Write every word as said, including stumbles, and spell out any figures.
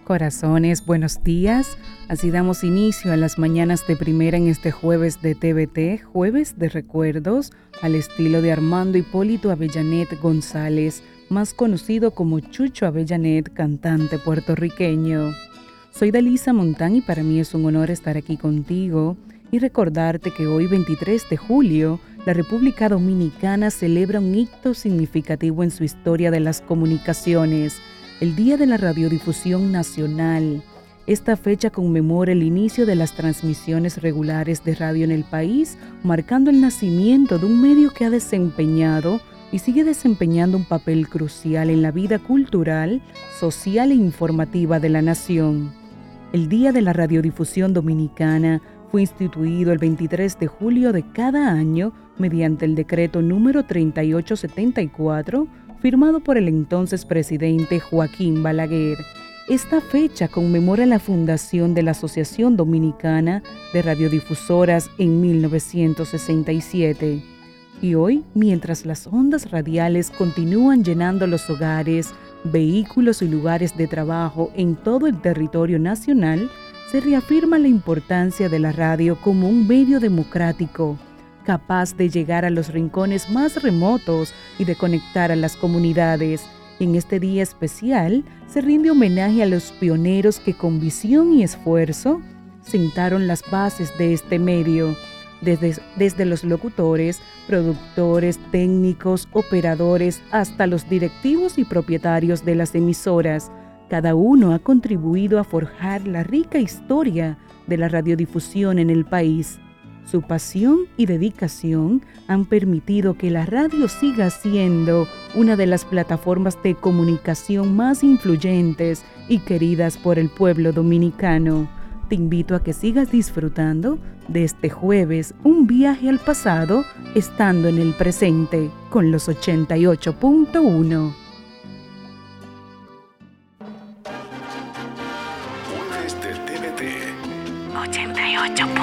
corazones, buenos días. Así damos inicio a las mañanas de primera en este jueves de T V T, jueves de recuerdos, al estilo de Armando Hipólito Avellanet González, más conocido como Chucho Avellanet, cantante puertorriqueño. Soy Dalisa Montán y para mí es un honor estar aquí contigo y recordarte que hoy, veintitrés de julio, la República Dominicana celebra un hito significativo en su historia de las comunicaciones, el Día de la Radiodifusión Nacional. Esta fecha conmemora el inicio de las transmisiones regulares de radio en el país, marcando el nacimiento de un medio que ha desempeñado y sigue desempeñando un papel crucial en la vida cultural, social e informativa de la nación. El Día de la Radiodifusión Dominicana fue instituido el veintitrés de julio de cada año mediante el decreto número treinta y ocho setenta y cuatro, firmado por el entonces presidente Joaquín Balaguer. Esta fecha conmemora la fundación de la Asociación Dominicana de Radiodifusoras en mil novecientos sesenta y siete. Y hoy, mientras las ondas radiales continúan llenando los hogares, vehículos y lugares de trabajo en todo el territorio nacional, se reafirma la importancia de la radio como un medio democrático, capaz de llegar a los rincones más remotos y de conectar a las comunidades. En este día especial se rinde homenaje a los pioneros que con visión y esfuerzo sentaron las bases de este medio, desde, desde los locutores, productores, técnicos, operadores, hasta los directivos y propietarios de las emisoras. Cada uno ha contribuido a forjar la rica historia de la radiodifusión en el país. Su pasión y dedicación han permitido que la radio siga siendo una de las plataformas de comunicación más influyentes y queridas por el pueblo dominicano. Te invito a que sigas disfrutando de este jueves un viaje al pasado, estando en el presente con los ochenta y ocho punto uno. Jueves de T V T. ochenta y ocho.